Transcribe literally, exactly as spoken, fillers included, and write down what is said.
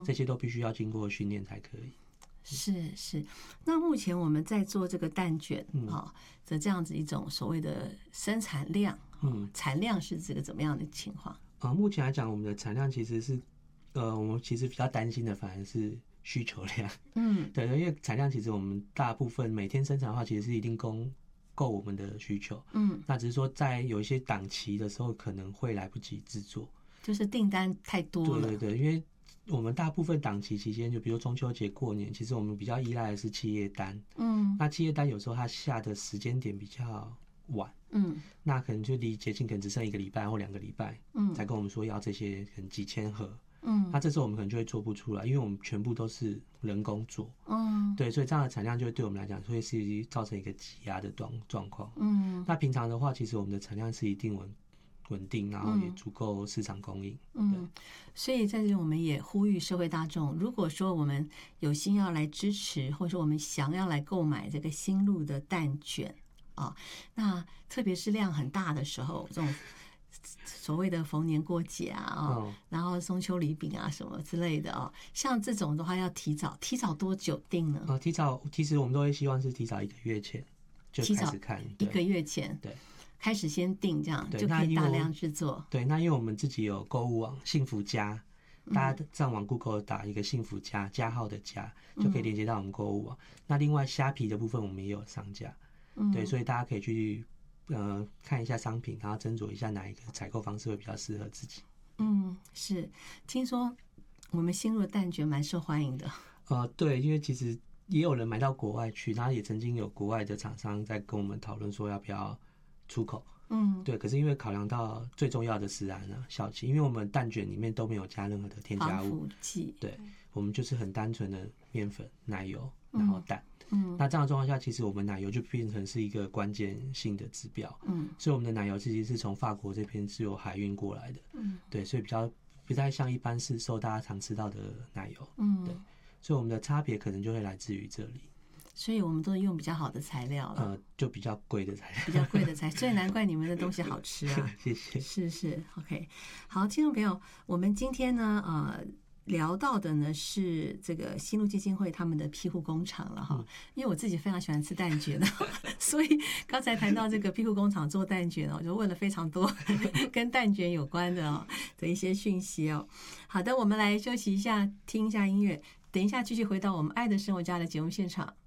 这些都必须要经过训练才可以。 是是，那目前我们在做这个蛋卷啊、 嗯哦、的这样子一种所谓的生产量，嗯，产量是这个怎么样的情况？ 呃，目前来讲，我们的产量其实是，呃，我们其实比较担心的反而是需求量。嗯，对，因为产量其实我们大部分每天生产的话，其实是一定供够我们的需求。嗯，那只是说在有一些档期的时候，可能会来不及制作， 就是订单太多了。 对对对，因为我们大部分档期期间，就比如中秋节、过年，其实我们比较依赖的是企业单。嗯，那企业单有时候它下的时间点比较晚。嗯，那可能就离节庆可能只剩一个礼拜或两个礼拜，嗯，才跟我们说要这些可能几千盒。嗯，那这时候我们可能就会做不出来，因为我们全部都是人工做。嗯，对，所以这样的产量就会对我们来讲会是造成一个挤压的状状况。嗯，那平常的话，其实我们的产量是一定稳。稳定，然后也足够市场供应。 嗯，所以在这里我们也呼吁社会大众，如果说我们有心要来支持，或者说我们想要来购买这个新路的蛋卷啊，那特别是量很大的时候，这种所谓的逢年过节啊，哦，然后松秋礼饼啊什么之类的哦，像这种的话要提早，提早多久订呢？ 啊，提早，其实我们都会希望是提早一个月前就开始看， 一个月前， 对。 开始先订，这样就可以大量制作。 对，那因为我们自己有购物网幸福家，大家上网 Google 打一个幸福家加号的家，就可以连接到我们购物网。嗯、那另外虾皮的部分我们也有上架，嗯、对，所以大家可以去呃看一下商品，然后斟酌一下哪一个采购方式会比较适合自己。 嗯，是，听说我们新入的蛋卷蛮受欢迎的。 呃，对，因为其实也有人买到国外去，然后也曾经有国外的厂商在跟我们讨论说要不要出口。嗯，对，可是因为考量到最重要的食安啊、效期，因为我们蛋卷里面都没有加任何的添加物，对，我们就是很单纯的面粉、奶油，然后蛋。嗯，那这样的状况下，其实我们奶油就变成是一个关键性的指标。嗯，所以我们的奶油其实是从法国这边是有海运过来的。嗯，对，所以比较不太像一般市售大家常吃到的奶油。嗯，对，所以我们的差别可能就会来自于这里。 所以我们都用比较好的材料了， 呃，就比较贵的材料， 比较贵的材料，所以难怪你们的东西好吃啊！ 谢谢， 是是 ，OK， 好，听众朋友，我们今天呢，呃，聊到的呢是这个新路基金会他们的庇护工厂了哈，嗯、因为我自己非常喜欢吃蛋卷的，所以刚才谈到这个庇护工厂做蛋卷哦，我就问了非常多跟蛋卷有关的哦的一些讯息哦。好的，我们来休息一下，听一下音乐，等一下继续回到我们爱的生活家的节目现场。